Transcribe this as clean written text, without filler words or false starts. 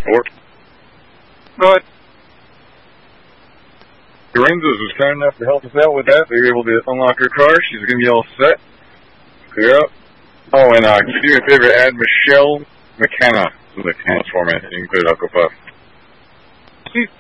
Or But Lorenzo's was kind enough to help us out with that. They were able to unlock her car. She's going to be all set. Clear up. Oh, and can you do me a favor? Add Michelle McKenna to the transformer. You can put it Uncle Puff. she's